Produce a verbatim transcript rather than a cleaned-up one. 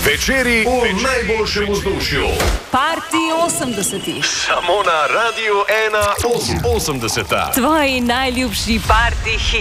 Večeri v najboljšem vzdušju. Parti osemdesetih. Samo na Radiu ena osemdeseta. Tvoji najljubši parti hiti.